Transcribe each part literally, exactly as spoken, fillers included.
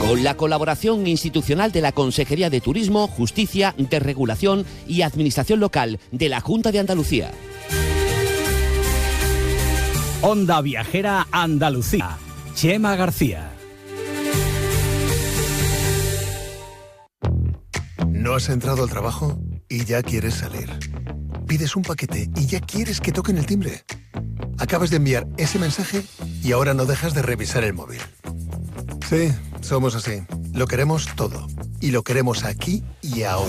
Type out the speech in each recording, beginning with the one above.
con la colaboración institucional de la Consejería de Turismo, Justicia, Desregulación y Administración Local de la Junta de Andalucía. Onda Viajera Andalucía. Chema García. ¿No has entrado al trabajo y ya quieres salir? Pides un paquete y ya quieres que toquen el timbre. Acabas de enviar ese mensaje y ahora no dejas de revisar el móvil. Sí, somos así. Lo queremos todo. Y lo queremos aquí y ahora.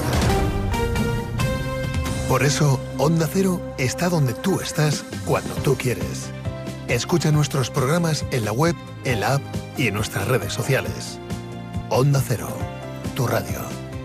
Por eso, Onda Cero está donde tú estás cuando tú quieres. Escucha nuestros programas en la web, en la app y en nuestras redes sociales. Onda Cero, tu radio.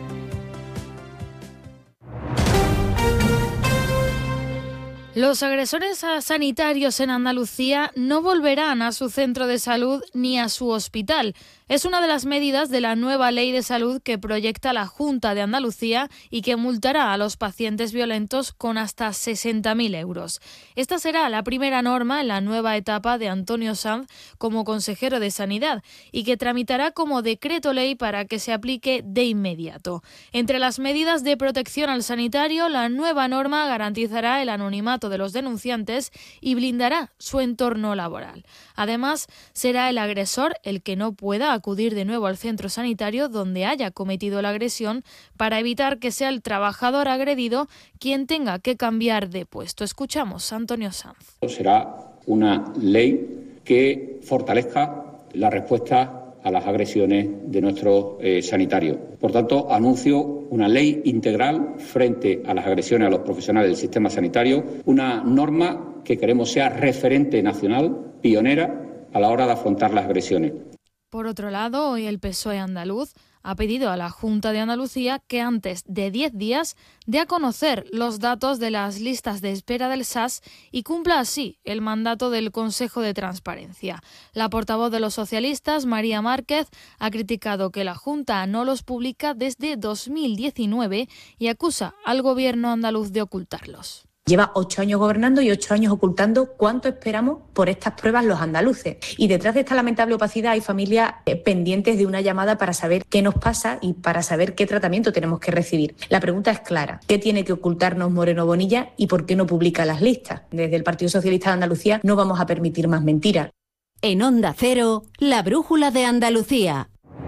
Los agresores a sanitarios en Andalucía no volverán a su centro de salud ni a su hospital. Es una de las medidas de la nueva Ley de Salud que proyecta la Junta de Andalucía y que multará a los pacientes violentos con hasta sesenta mil euros. Esta será la primera norma en la nueva etapa de Antonio Sanz como consejero de Sanidad y que tramitará como decreto ley para que se aplique de inmediato. Entre las medidas de protección al sanitario, la nueva norma garantizará el anonimato de los denunciantes y blindará su entorno laboral. Además, será el agresor el que no pueda acudir de nuevo al centro sanitario donde haya cometido la agresión para evitar que sea el trabajador agredido quien tenga que cambiar de puesto. Escuchamos a Antonio Sanz. Será una ley que fortalezca la respuesta a las agresiones de nuestros eh, sanitarios. Por tanto, anuncio una ley integral frente a las agresiones a los profesionales del sistema sanitario, una norma que queremos sea referente nacional, pionera a la hora de afrontar las agresiones. Por otro lado, hoy el P S O E andaluz ha pedido a la Junta de Andalucía que antes de diez días dé a conocer los datos de las listas de espera del S A S y cumpla así el mandato del Consejo de Transparencia. La portavoz de los socialistas, María Márquez, ha criticado que la Junta no los publica desde dos mil diecinueve y acusa al Gobierno andaluz de ocultarlos. Lleva ocho años gobernando y ocho años ocultando cuánto esperamos por estas pruebas los andaluces. Y detrás de esta lamentable opacidad hay familias eh, pendientes de una llamada para saber qué nos pasa y para saber qué tratamiento tenemos que recibir. La pregunta es clara. ¿Qué tiene que ocultarnos Moreno Bonilla y por qué no publica las listas? Desde el Partido Socialista de Andalucía no vamos a permitir más mentiras. En Onda Cero, la brújula de Andalucía.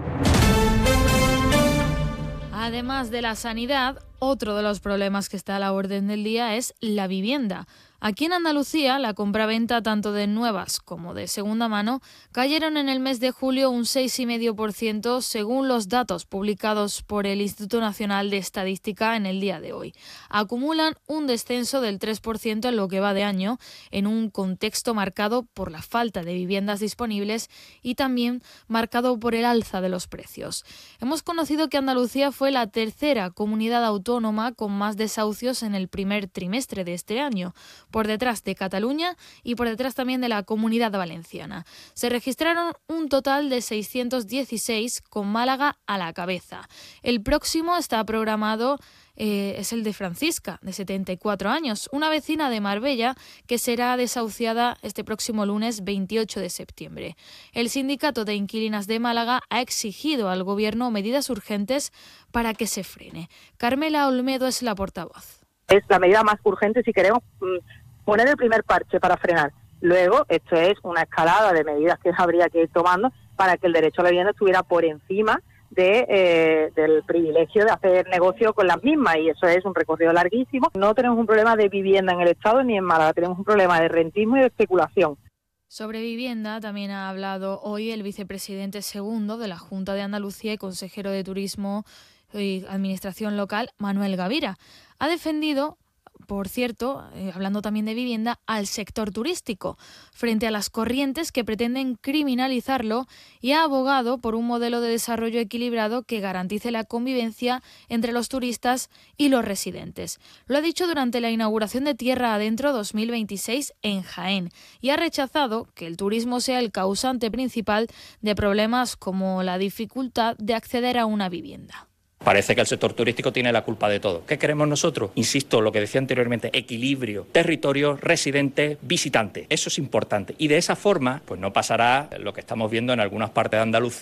Además de la sanidad, otro de los problemas que está a la orden del día es la vivienda. Aquí en Andalucía, la compraventa tanto de nuevas como de segunda mano cayeron en el mes de julio un seis coma cinco por ciento según los datos publicados por el Instituto Nacional de Estadística en el día de hoy. Acumulan un descenso del tres por ciento en lo que va de año, en un contexto marcado por la falta de viviendas disponibles y también marcado por el alza de los precios. Hemos conocido que Andalucía fue la tercera comunidad autónoma con más desahucios en el primer trimestre de este año, por detrás de Cataluña y por detrás también de la Comunidad Valenciana. Se registraron un total de seiscientos dieciséis, con Málaga a la cabeza. El próximo está programado eh, es el de Francisca, de setenta y cuatro años, una vecina de Marbella que será desahuciada este próximo lunes veintiocho de septiembre. El Sindicato de Inquilinas de Málaga ha exigido al Gobierno medidas urgentes para que se frene. Carmela Olmedo es la portavoz. Es la medida más urgente si queremos poner el primer parche para frenar. Luego, esto es una escalada de medidas que habría que ir tomando para que el derecho a la vivienda estuviera por encima de, eh, del privilegio de hacer negocio con las mismas, y eso es un recorrido larguísimo. No tenemos un problema de vivienda en el Estado ni en Málaga, tenemos un problema de rentismo y de especulación. Sobre vivienda también ha hablado hoy el vicepresidente segundo de la Junta de Andalucía y consejero de Turismo y Administración Local, Manuel Gavira. Ha defendido, por cierto, eh, hablando también de vivienda, al sector turístico, frente a las corrientes que pretenden criminalizarlo, y ha abogado por un modelo de desarrollo equilibrado que garantice la convivencia entre los turistas y los residentes. Lo ha dicho durante la inauguración de Tierra Adentro dos mil veintiséis en Jaén, y ha rechazado que el turismo sea el causante principal de problemas como la dificultad de acceder a una vivienda. Parece que el sector turístico tiene la culpa de todo. ¿Qué queremos nosotros? Insisto, lo que decía anteriormente, equilibrio, territorio, residente, visitante. Eso es importante. Y de esa forma, pues no pasará lo que estamos viendo en algunas partes de Andalucía.